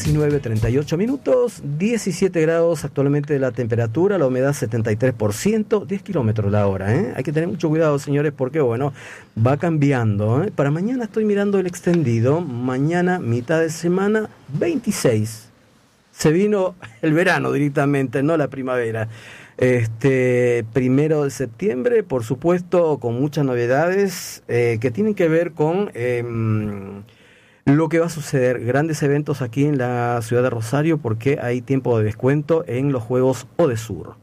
19:38, 17 grados actualmente la temperatura, la humedad 73%, 10 kilómetros la hora, Hay que tener mucho cuidado, señores, porque bueno, va cambiando, Para mañana estoy mirando el extendido, mañana, mitad de semana, 26. Se vino el verano directamente, no la primavera. 1 de septiembre, por supuesto, con muchas novedades que tienen que ver con lo que va a suceder, grandes eventos aquí en la ciudad de Rosario, porque hay tiempo de descuento en los Juegos Odesur,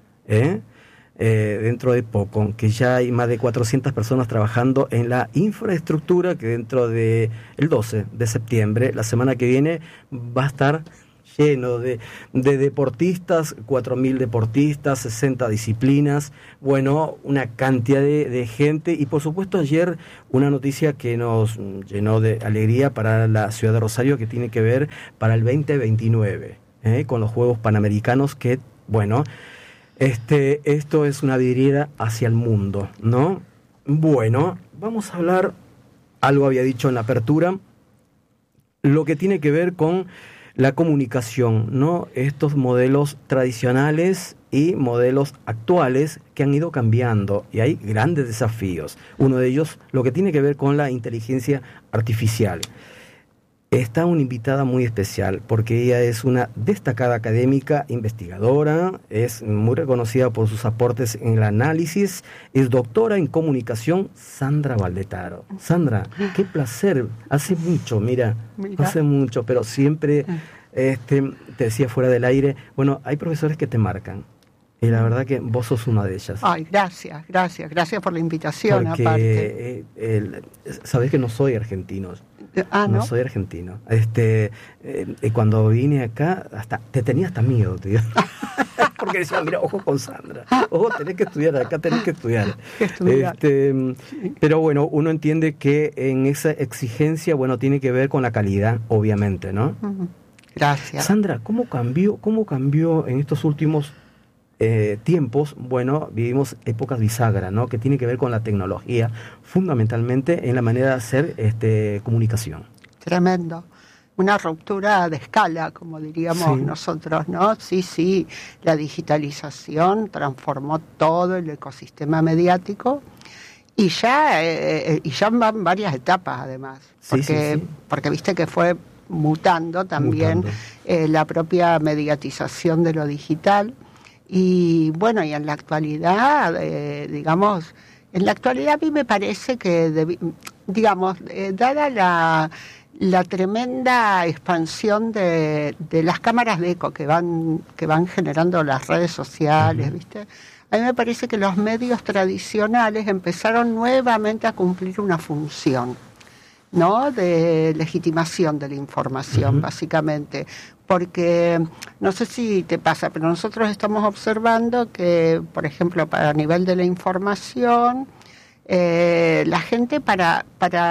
dentro de poco, que ya hay más de 400 personas trabajando en la infraestructura, que dentro de el 12 de septiembre, la semana que viene, va a estar lleno de deportistas, 4.000 deportistas, 60 disciplinas, bueno, una cantidad de gente, y por supuesto ayer una noticia que nos llenó de alegría para la ciudad de Rosario, que tiene que ver para el 2029, con los Juegos Panamericanos, que bueno, esto es una vidriera hacia el mundo, ¿no? Bueno, vamos a hablar, algo había dicho en la apertura, lo que tiene que ver con la comunicación, ¿no? Estos modelos tradicionales y modelos actuales que han ido cambiando, y hay grandes desafíos. Uno de ellos, lo que tiene que ver con la inteligencia artificial. Está una invitada muy especial, porque ella es una destacada académica, investigadora, es muy reconocida por sus aportes en el análisis, es doctora en comunicación, Sandra Valdetaro. Sandra, qué placer, hace mucho, mira, hace mucho, pero siempre, te decía fuera del aire, bueno, hay profesores que te marcan, y la verdad que vos sos una de ellas. Ay, gracias por la invitación. Porque, aparte. Sabés que no soy argentino. ¿No? Soy argentino. Cuando vine acá, te tenía hasta miedo, tío. Porque decía, mira, ojo con Sandra, ojo, tenés que estudiar, acá tenés que estudiar. Pero bueno, uno entiende que en esa exigencia, bueno, tiene que ver con la calidad, obviamente, ¿no? Gracias. Sandra, ¿cómo cambió en estos últimos tiempos? Bueno, vivimos épocas bisagra, ¿no? Que tiene que ver con la tecnología, fundamentalmente en la manera de hacer comunicación. Tremendo. Una ruptura de escala, como diríamos nosotros, ¿no? Sí, la digitalización transformó todo el ecosistema mediático y ya van varias etapas, además, porque viste que fue mutando también la propia mediatización de lo digital. Y bueno, y en la actualidad, a mí me parece que, dada la tremenda expansión de las cámaras de eco que van generando las redes sociales, ¿viste? A mí me parece que los medios tradicionales empezaron nuevamente a cumplir una función, ¿no? De legitimación de la información, básicamente. Porque, no sé si te pasa, pero nosotros estamos observando que, por ejemplo, a nivel de la información, la gente para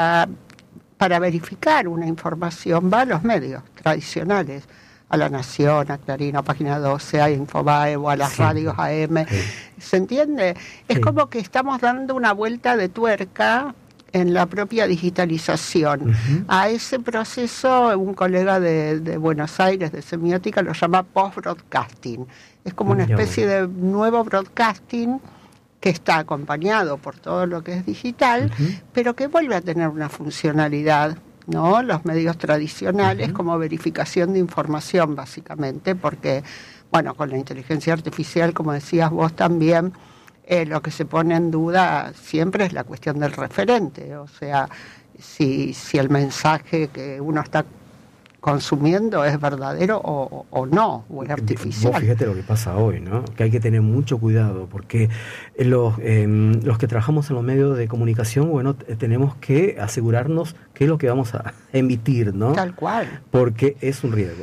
verificar una información va a los medios tradicionales, a La Nación, a Clarín, a Página 12, a Infobae o a las radios AM. ¿Se entiende? Es como que estamos dando una vuelta de tuerca en la propia digitalización. A ese proceso, un colega de Buenos Aires, de semiótica, lo llama post-broadcasting. Es como una especie de nuevo broadcasting que está acompañado por todo lo que es digital, pero que vuelve a tener una funcionalidad, ¿no? Los medios tradicionales como verificación de información, básicamente, porque, bueno, con la inteligencia artificial, como decías vos también, lo que se pone en duda siempre es la cuestión del referente, o sea, si el mensaje que uno está consumiendo es verdadero o no, o es artificial. Vos fíjate lo que pasa hoy, ¿no? Que hay que tener mucho cuidado, porque los que trabajamos en los medios de comunicación, bueno, tenemos que asegurarnos qué es lo que vamos a emitir, ¿no? Tal cual. Porque es un riesgo.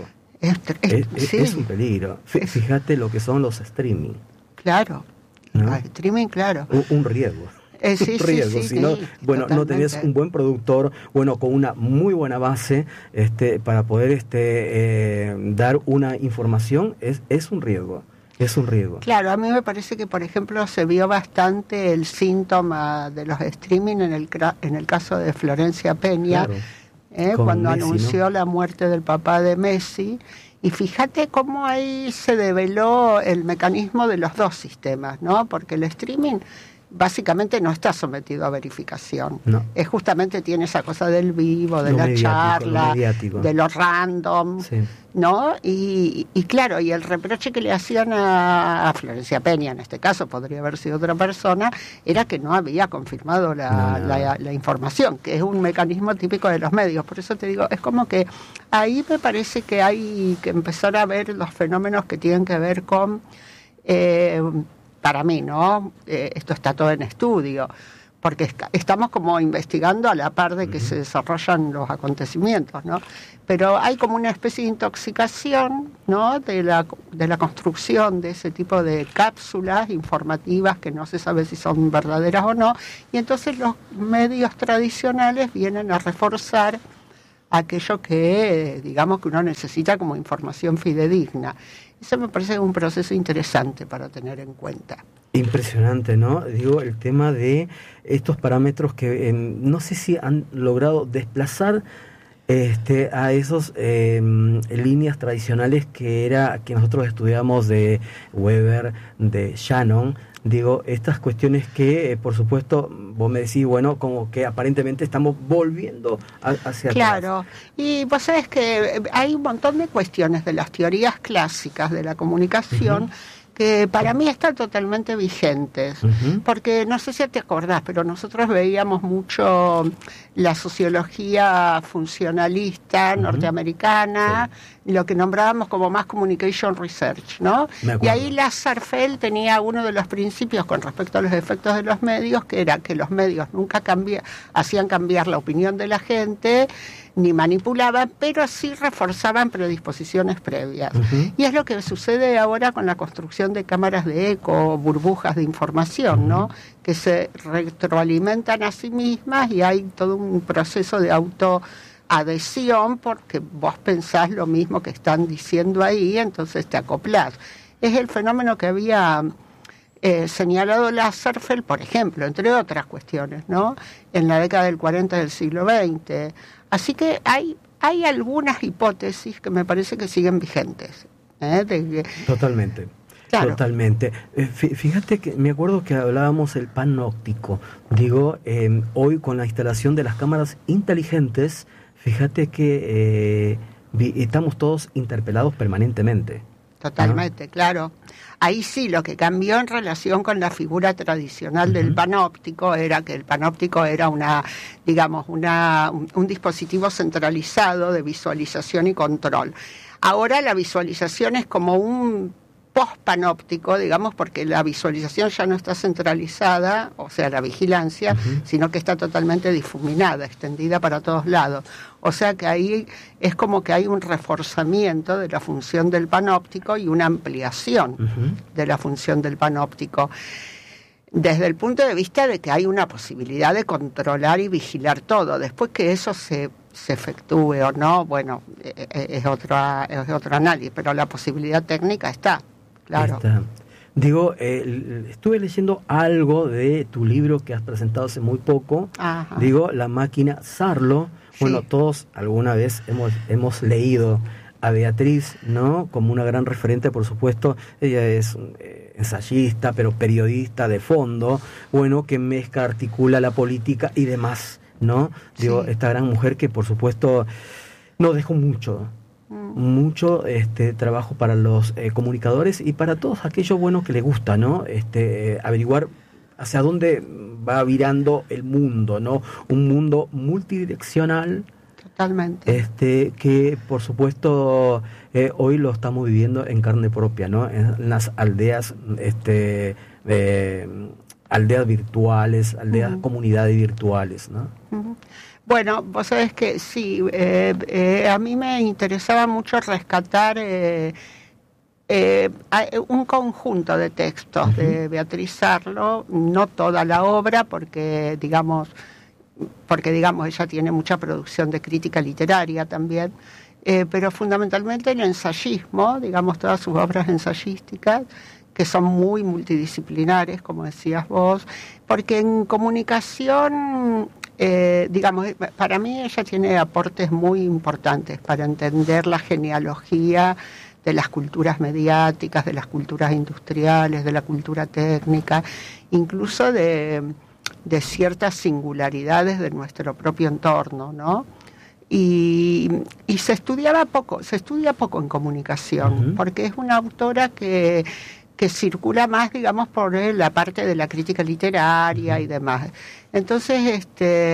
Es un peligro. Fíjate lo que son los streaming. Claro. ¿No? Streaming, claro. Un riesgo. Si no, bueno, totalmente. No tenés un buen productor, bueno, con una muy buena base, para poder dar una información, es un riesgo. Es un riesgo. Claro, a mí me parece que, por ejemplo, se vio bastante el síntoma de los streaming en el caso de Florencia Peña, cuando Messi, anunció, ¿no?, la muerte del papá de Messi. Y fíjate cómo ahí se develó el mecanismo de los dos sistemas, ¿no? Porque el streaming básicamente no está sometido a verificación. No. Es justamente, tiene esa cosa del vivo, de la charla, de lo random, sí, ¿no? Y claro, y el reproche que le hacían a Florencia Peña, en este caso podría haber sido otra persona, era que no había confirmado la información, que es un mecanismo típico de los medios. Por eso te digo, es como que ahí me parece que hay que empezar a ver los fenómenos que tienen que ver con... para mí, ¿no? Esto está todo en estudio, porque estamos como investigando a la par de que se desarrollan los acontecimientos, ¿no? Pero hay como una especie de intoxicación, ¿no?, de la construcción de ese tipo de cápsulas informativas que no se sabe si son verdaderas o no, y entonces los medios tradicionales vienen a reforzar aquello que, digamos, que uno necesita como información fidedigna. Eso me parece un proceso interesante para tener en cuenta. Impresionante, ¿no? Digo, el tema de estos parámetros que no sé si han logrado desplazar a esos líneas tradicionales que nosotros estudiamos de Weber, de Shannon. Digo, estas cuestiones que, por supuesto, vos me decís, bueno, como que aparentemente estamos volviendo hacia atrás. Claro, y vos sabés que hay un montón de cuestiones de las teorías clásicas de la comunicación que para mí están totalmente vigentes, porque no sé si te acordás, pero nosotros veíamos mucho la sociología funcionalista norteamericana, lo que nombrábamos como Mass Communication Research, ¿no? Y ahí Lasserfeld tenía uno de los principios con respecto a los efectos de los medios, que era que los medios nunca hacían cambiar la opinión de la gente, ni manipulaban, pero sí reforzaban predisposiciones previas. Y es lo que sucede ahora con la construcción de cámaras de eco, burbujas de información, ¿no?, que se retroalimentan a sí mismas y hay todo un proceso de autoadhesión porque vos pensás lo mismo que están diciendo ahí, entonces te acoplás. Es el fenómeno que había señalado Lasserfeld, por ejemplo, entre otras cuestiones, ¿no?, en la década del 40 del siglo XX. Así que hay algunas hipótesis que me parece que siguen vigentes. Totalmente. Claro. Totalmente. Fíjate que me acuerdo que hablábamos el panóptico. Digo, hoy con la instalación de las cámaras inteligentes, fíjate que estamos todos interpelados permanentemente. Totalmente, ¿no? Claro. Ahí sí, lo que cambió en relación con la figura tradicional del panóptico era que el panóptico era un dispositivo centralizado de visualización y control. Ahora la visualización es como un post-panóptico, digamos, porque la visualización ya no está centralizada, o sea, la vigilancia, sino que está totalmente difuminada, extendida para todos lados. O sea que ahí es como que hay un reforzamiento de la función del panóptico y una ampliación de la función del panóptico, desde el punto de vista de que hay una posibilidad de controlar y vigilar todo. Después que eso se efectúe o no, bueno, es otro análisis, pero la posibilidad técnica está. Claro. Digo, estuve leyendo algo de tu libro que has presentado hace muy poco. Digo, La máquina Sarlo. Bueno, todos alguna vez hemos leído a Beatriz, ¿no?, como una gran referente, por supuesto. Ella es ensayista, pero periodista de fondo, bueno, que mezcla, articula la política y demás, ¿no? Digo, esta gran mujer que, por supuesto, nos dejó mucho trabajo para los comunicadores y para todos aquellos, bueno, que les gusta, ¿no? Averiguar hacia dónde va virando el mundo, ¿no? Un mundo multidireccional. Totalmente. Que por supuesto hoy lo estamos viviendo en carne propia, ¿no? En las aldeas, aldeas virtuales, comunidades virtuales, ¿no? Bueno, vos sabés que sí, a mí me interesaba mucho rescatar un conjunto de textos de Beatriz Sarlo, no toda la obra, porque digamos ella tiene mucha producción de crítica literaria también, pero fundamentalmente el ensayismo, digamos todas sus obras ensayísticas, que son muy multidisciplinares, como decías vos, porque en comunicación digamos, para mí ella tiene aportes muy importantes para entender la genealogía de las culturas mediáticas, de las culturas industriales, de la cultura técnica, incluso de ciertas singularidades de nuestro propio entorno, ¿no? Y se estudia poco en comunicación, porque es una autora que circula más, digamos, por la parte de la crítica literaria y demás. Entonces,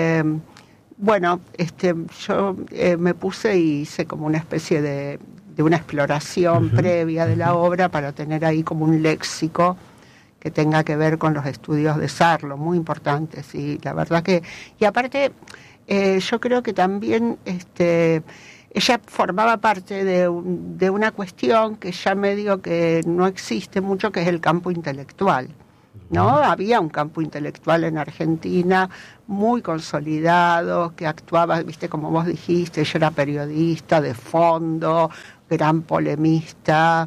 yo me puse y hice como una especie de una exploración previa de la obra para tener ahí como un léxico que tenga que ver con los estudios de Sarlo, muy importantes. Y la verdad que, y aparte, yo creo que también ella formaba parte de una cuestión que ya medio que no existe mucho, que es el campo intelectual, ¿no? Había un campo intelectual en Argentina muy consolidado, que actuaba, viste, como vos dijiste, ella era periodista de fondo, gran polemista,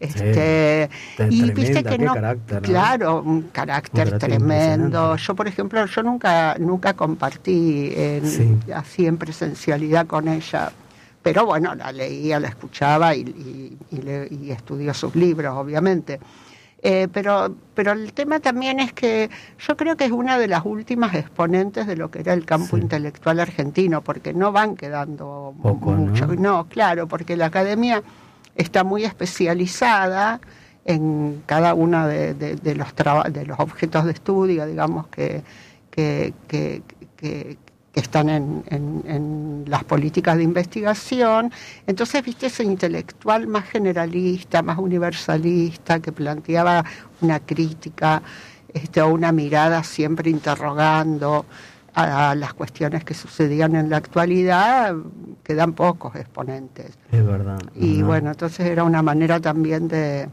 y viste que no, carácter, ¿no? Claro, un carácter tremendo. Yo, por ejemplo, nunca compartí así en presencialidad con ella. Pero bueno, la leía, la escuchaba y estudió sus libros, obviamente. Pero el tema también es que yo creo que es una de las últimas exponentes de lo que era el campo intelectual argentino, porque no van quedando mucho. No, claro, porque la academia está muy especializada en cada uno de los objetos de estudio, digamos, que están en las políticas de investigación. Entonces, viste, ese intelectual más generalista, más universalista, que planteaba una crítica o una mirada siempre interrogando a las cuestiones que sucedían en la actualidad, quedan pocos exponentes. Es verdad. Y bueno, entonces era una manera también de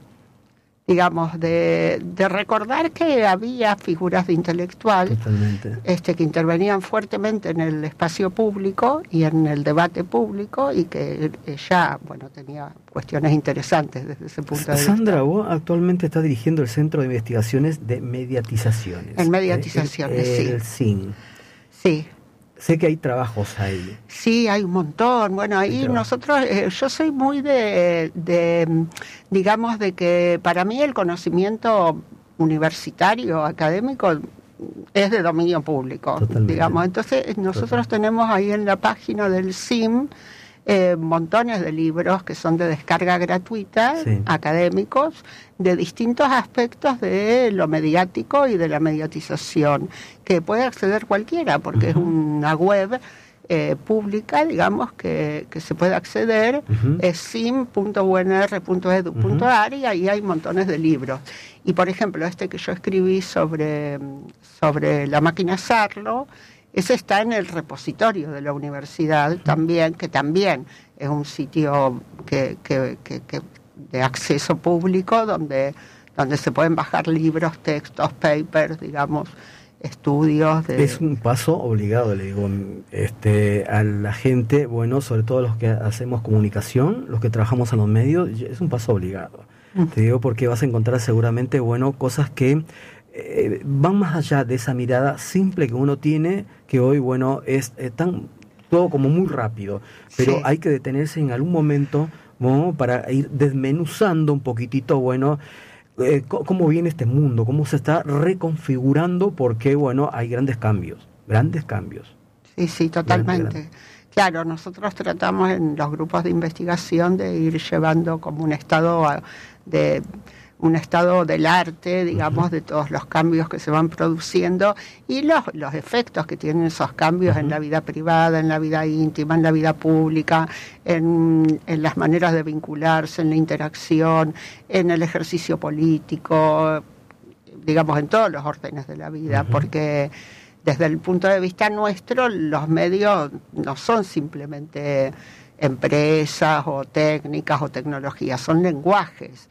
recordar que había figuras de intelectual que intervenían fuertemente en el espacio público y en el debate público, y que ella, bueno, tenía cuestiones interesantes desde ese punto de vista. Sandra, vos actualmente estás dirigiendo el Centro de Investigaciones de Mediatizaciones. En Mediatizaciones, el CIN. Sí. Sé que hay trabajos ahí. Sí, hay un montón. Bueno, ahí nosotros, yo soy muy digamos, de que para mí el conocimiento universitario, académico, es de dominio público. Totalmente. Digamos. Entonces, nosotros tenemos ahí en la página del CIM montones de libros que son de descarga gratuita, académicos, de distintos aspectos de lo mediático y de la mediatización, que puede acceder cualquiera, porque es una web pública, digamos, que se puede acceder, es sim.unr.edu.ar, y ahí hay montones de libros. Y, por ejemplo, que yo escribí sobre la máquina Sarlo, ese está en el repositorio de la universidad también, que también es un sitio que de acceso público, donde se pueden bajar libros, textos, papers, digamos, estudios. Es un paso obligado, le digo, a la gente, bueno, sobre todo los que hacemos comunicación, los que trabajamos en los medios, es un paso obligado. Te digo porque vas a encontrar seguramente, bueno, cosas que van más allá de esa mirada simple que uno tiene, que hoy, bueno, es tan todo como muy rápido, pero hay que detenerse en algún momento, bueno, para ir desmenuzando un poquitito, bueno, cómo viene este mundo, cómo se está reconfigurando, porque, bueno, hay grandes cambios. Sí, totalmente. Claro, nosotros tratamos en los grupos de investigación de ir llevando como un estado del arte, digamos, de todos los cambios que se van produciendo y los efectos que tienen esos cambios en la vida privada, en la vida íntima, en la vida pública, en las maneras de vincularse, en la interacción, en el ejercicio político, digamos, en todos los órdenes de la vida, porque desde el punto de vista nuestro, los medios no son simplemente empresas o técnicas o tecnologías, son lenguajes.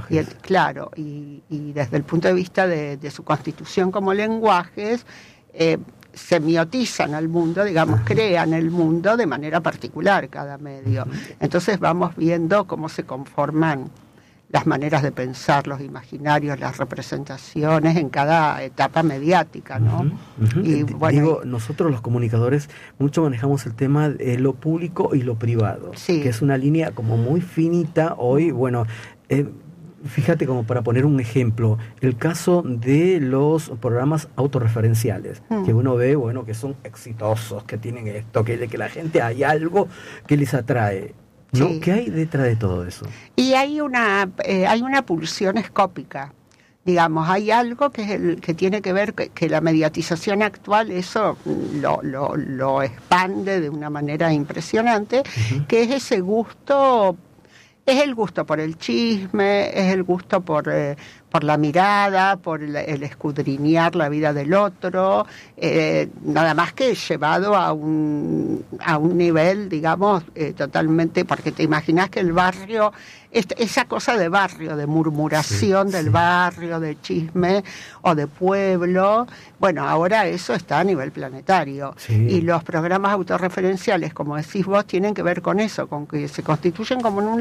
Y desde el punto de vista de su constitución como lenguajes, semiotizan al mundo, digamos, crean el mundo de manera particular cada medio. Entonces vamos viendo cómo se conforman las maneras de pensar, los imaginarios, las representaciones en cada etapa mediática, ¿no? Y bueno, digo, nosotros los comunicadores mucho manejamos el tema de lo público y lo privado, que es una línea como muy finita hoy. Bueno, fíjate, como para poner un ejemplo, el caso de los programas autorreferenciales, que uno ve, bueno, que son exitosos, que tienen esto, que la gente hay algo que les atrae, ¿no? ¿Qué hay detrás de todo eso? Y hay una pulsión escópica, digamos, hay algo que es que tiene que ver que la mediatización actual eso lo expande de una manera impresionante, que es ese gusto. Es el gusto por el chisme, es el gusto por la mirada, por el escudriñar la vida del otro, nada más que llevado a un nivel, digamos, totalmente, porque te imaginas que el barrio, esa cosa de barrio, de murmuración del barrio, de chisme o de pueblo, bueno, ahora eso está a nivel planetario. Y los programas autorreferenciales, como decís vos, tienen que ver con eso, con que se constituyen como en un